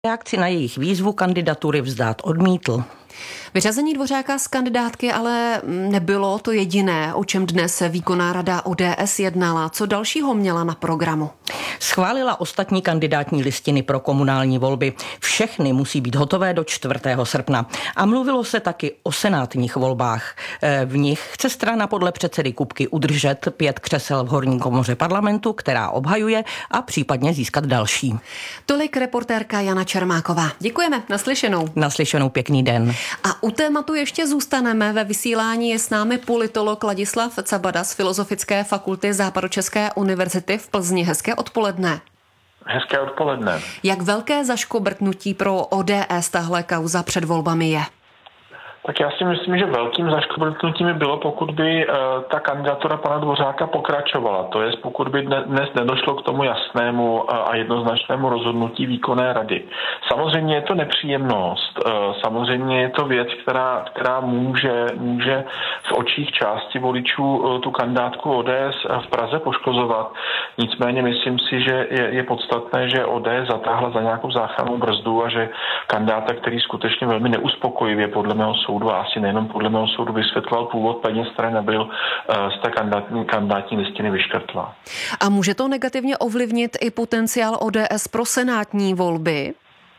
reakci na jejich výzvu kandidatury vzdát odmítl. Vyřazení Dvořáka z kandidátky ale nebylo to jediné, o čem dnes výkonná rada ODS jednala. Co dalšího měla na programu? Schválila ostatní kandidátní listiny pro komunální volby. Všechny musí být hotové do 4. srpna. A mluvilo se taky o senátních volbách. V nich chce strana podle předsedy Kupky udržet 5 křesel v horní komoře parlamentu, která obhajuje, a případně získat další. Tolik reportérka Jana Čermáková. Děkujeme, naslyšenou. Naslyšenou, pěkný den. A u tématu ještě zůstaneme. Ve vysílání je s námi politolog Ladislav Cabada z Filozofické fakulty Západočeské univerzity v Plzni. Hezké odpoledne. Hezké odpoledne. Jak velké zaškobrtnutí pro ODS tahle kauza před volbami je? Tak já si myslím, že velkým zaškobrtnutím by bylo, pokud by ta kandidatura pana Dvořáka pokračovala. To je, pokud by dnes nedošlo k tomu jasnému a jednoznačnému rozhodnutí výkonné rady. Samozřejmě je to nepříjemnost, samozřejmě je to věc, která může v očích části voličů tu kandidátku ODS v Praze poškozovat. Nicméně myslím si, že je podstatné, že ODS zatáhla za nějakou záchrannou brzdu a že kandidáta, který skutečně velmi neuspokojivě podle mého soudu, a asi nejenom podle mého soudu, vysvětloval původ peněz, které nebyl, z té kandidátní listiny vyškrtla. A může to negativně ovlivnit i potenciál ODS pro senátní volby?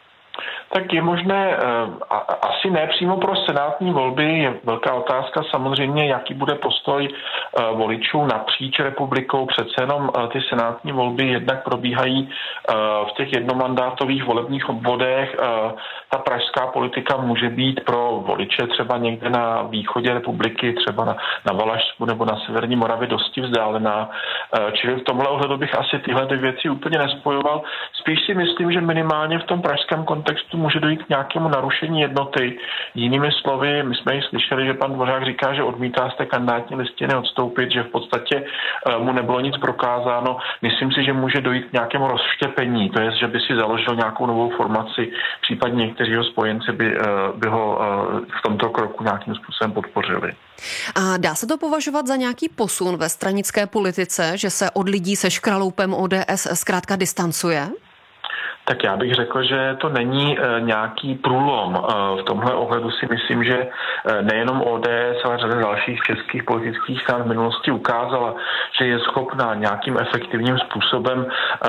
Tak je možné, asi ne přímo pro senátní volby, je velká otázka samozřejmě, jaký bude postoj voličů napříč republikou. Přece jenom ty senátní volby jednak probíhají v těch jednomandátových volebních obvodech. Ta pražská politika může být pro voliče třeba někde na východě republiky, třeba na Valašsku nebo na severní Moravě dosti vzdálená. Čili v tomhle ohledu bych asi tyhle dvě věci úplně nespojoval. Spíš si myslím, že minimálně v tom pražském kontextu může dojít k nějakému narušení jednoty. Jinými slovy, my jsme ji slyšeli, že pan Dvořák říká, že odmítá z té kandidátní listiny odstoupit, že v podstatě mu nebylo nic prokázáno. Myslím si, že může dojít k nějakému rozštěpení, to je, že by si založil nějakou novou formaci, případně někteří jeho spojenci by ho v tomto kroku nějakým způsobem podpořili. A dá se to považovat za nějaký posun ve stranické politice, že se od lidí se škraloupem ODS zkrátka distancuje? Tak já bych řekl, že to není nějaký průlom. V tomhle ohledu si myslím, že nejenom ODS, ale řada dalších českých politických stran v minulosti ukázala, že je schopná nějakým efektivním způsobem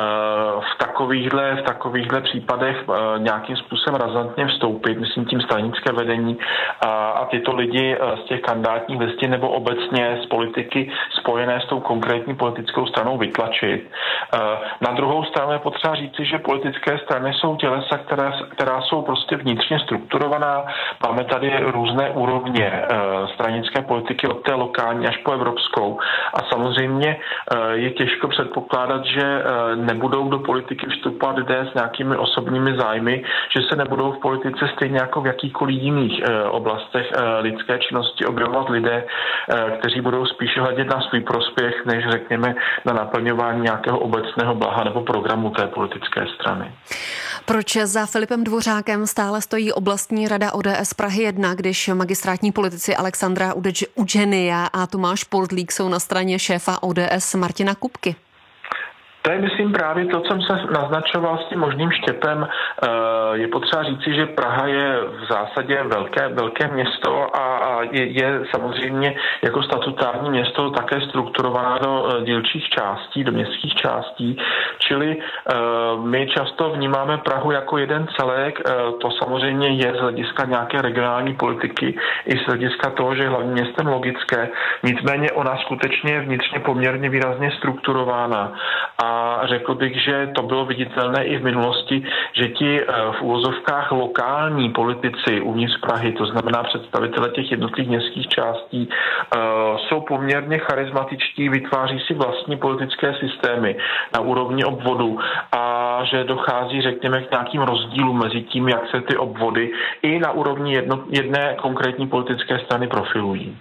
v takovýchhle případech nějakým způsobem razantně vstoupit, myslím tím stranické vedení, a tyto lidi z těch kandidátních listin nebo obecně z politiky spojené s tou konkrétní politickou stranou vytlačit. Na druhou stranu je potřeba říci, že politické strany jsou tělesa, která jsou prostě vnitřně strukturovaná. Máme tady různé úrovně stranické politiky od té lokální až po evropskou. A samozřejmě je těžko předpokládat, že nebudou do politiky vstupovat lidé s nějakými osobními zájmy, že se nebudou v politice stejně jako v jakýchkoliv jiných oblastech lidské činnosti objevovat lidé, kteří budou spíše hledět na svůj prospěch, než řekněme na naplňování nějakého obecného blaha nebo programu té politické strany. Proč za Filipem Dvořákem stále stojí oblastní rada ODS Prahy 1, když magistrátní politici Alexandra Udženia a Tomáš Portlík jsou na straně šéfa ODS Martina Kupky? To je, myslím, právě to, co jsem se naznačoval s tím možným štěpem. Je potřeba říci, že Praha je v zásadě velké město a je samozřejmě jako statutární město také strukturovaná do dílčích částí, do městských částí. Čili my často vnímáme Prahu jako jeden celek. To samozřejmě je z hlediska nějaké regionální politiky i z hlediska toho, že je hlavním městem logické. Nicméně ona skutečně je vnitřně poměrně výrazně strukturována. A řekl bych, že to bylo viditelné i v minulosti, že ti v uvozovkách lokální politici uvnitř Prahy, to znamená představitele těch jednotlivých městských částí, jsou poměrně charismatičtí, vytváří si vlastní politické systémy na úrovni obvodu a že dochází, řekněme, k nějakým rozdílům mezi tím, jak se ty obvody i na úrovni jedné konkrétní politické strany profilují.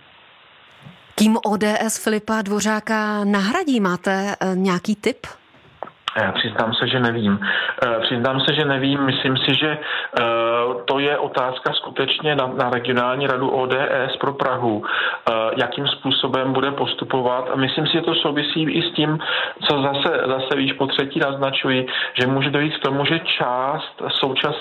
Kým ODS Filipa Dvořáka nahradí? Máte nějaký tip? Přiznám se, že nevím. Myslím si, že to je otázka skutečně na regionální radu ODS pro Prahu, jakým způsobem bude postupovat. A myslím si, že to souvisí i s tím, co zase víš po třetí naznačuji, že může dojít k tomu, že část současných